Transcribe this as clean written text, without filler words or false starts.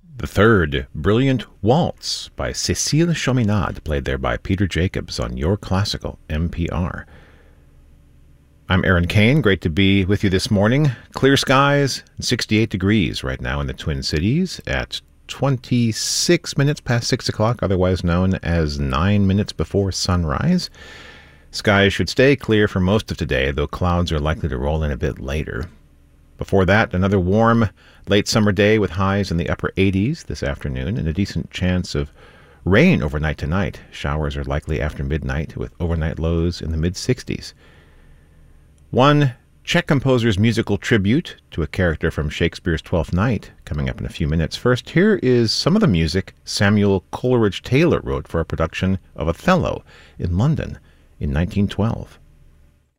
The third, Brilliant Waltz by Cécile Chominade, played there by Peter Jacobs on Your Classical NPR. I'm Aaron Kane. Great to be with you this morning. Clear skies, 68 degrees right now in the Twin Cities at 26 minutes past 6 o'clock, otherwise known as 9 minutes before sunrise. Skies should stay clear for most of today, though clouds are likely to roll in a bit later. Before that, another warm, late summer day with highs in the upper 80s this afternoon and a decent chance of rain overnight tonight. Showers are likely after midnight with overnight lows in the mid-60s. One Czech composer's musical tribute to a character from Shakespeare's Twelfth Night coming up in a few minutes. First, here is some of the music Samuel Coleridge Taylor wrote for a production of Othello in London in 1912.